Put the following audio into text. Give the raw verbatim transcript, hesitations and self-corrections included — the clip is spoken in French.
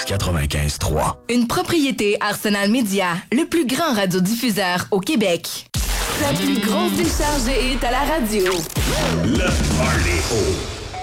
quatre-vingt-quinze trois. Une propriété Arsenal Média, le plus grand radiodiffuseur au Québec. La plus grosse décharge de hits à la radio. Le Party.